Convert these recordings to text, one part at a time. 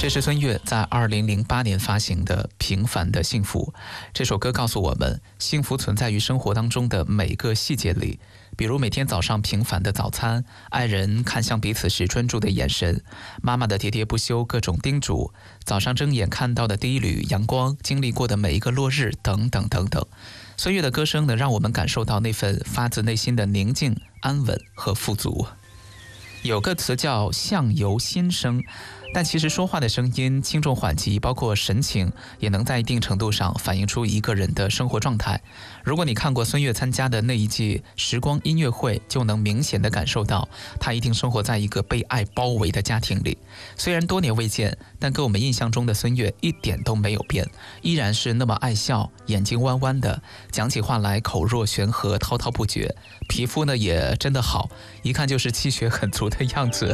这是孙悦在2008年发行的《平凡的幸福》。这首歌告诉我们，幸福存在于生活当中的每个细节里，比如每天早上平凡的早餐，爱人看向彼此时专注的眼神，妈妈的喋喋不休各种叮嘱，早上睁眼看到的第一缕阳光，经历过的每一个落日，等等等等。孙悦的歌声能让我们感受到那份发自内心的宁静、安稳和富足。有个词叫相由心生，但其实说话的声音轻重缓急，包括神情，也能在一定程度上反映出一个人的生活状态。如果你看过孙悦参加的那一季时光音乐会，就能明显地感受到他一定生活在一个被爱包围的家庭里。虽然多年未见，但跟我们印象中的孙悦一点都没有变，依然是那么爱笑，眼睛弯弯的，讲起话来口若悬河，滔滔不绝，皮肤呢也真的好，一看就是气血很足的样子。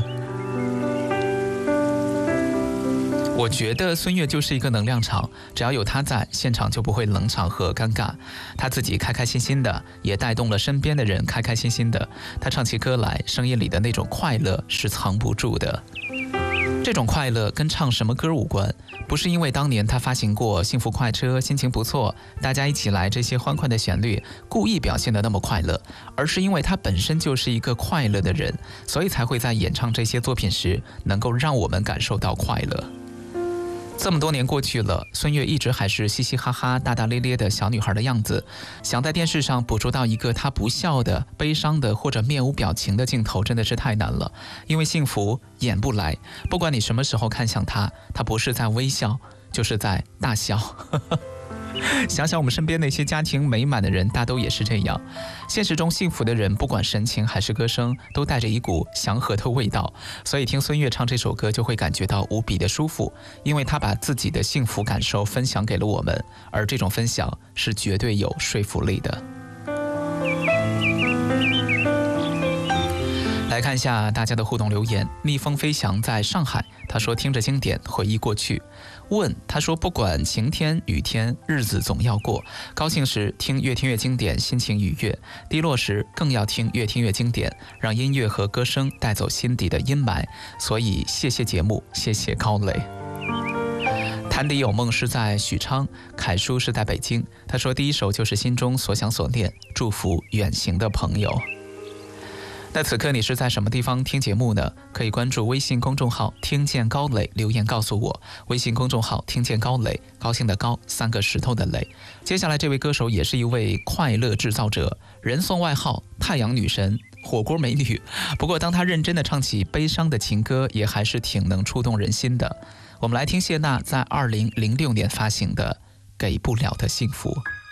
我觉得孙悦就是一个能量场，只要有他在，现场就不会冷场和尴尬。他自己开开心心的，也带动了身边的人开开心心的。他唱起歌来，声音里的那种快乐是藏不住的。这种快乐跟唱什么歌无关，不是因为当年他发行过《幸福快车》，心情不错，大家一起来这些欢快的旋律，故意表现得那么快乐，而是因为他本身就是一个快乐的人，所以才会在演唱这些作品时，能够让我们感受到快乐。这么多年过去了，孙悦一直还是嘻嘻哈哈、大大咧咧的小女孩的样子。想在电视上捕捉到一个她不笑的、悲伤的或者面无表情的镜头，真的是太难了。因为幸福演不来，不管你什么时候看向她，她不是在微笑，就是在大笑。想想我们身边那些家庭美满的人，大都也是这样。现实中幸福的人，不管神情还是歌声，都带着一股祥和的味道。所以听孙悦唱这首歌，就会感觉到无比的舒服，因为他把自己的幸福感受分享给了我们，而这种分享是绝对有说服力的。来看一下大家的互动留言。逆风飞翔在上海，他说听着经典回忆过去。问他说不管晴天雨天，日子总要过，高兴时听越听越经典，心情愉悦，低落时更要听越听越经典，让音乐和歌声带走心底的阴霾。所以谢谢节目，谢谢高磊。谭迪有梦是在许昌，凯叔是在北京。他说第一首就是心中所想所念，祝福远行的朋友。那此刻你是在什么地方听节目呢？可以关注微信公众号听见高磊，留言告诉我。微信公众号听见高磊，高兴的高，三个石头的磊。接下来这位歌手也是一位快乐制造者，人送外号太阳女神、火锅美女。不过当他认真的唱起悲伤的情歌，也还是挺能触动人心的。我们来听谢娜在2006年发行的《给不了的幸福》。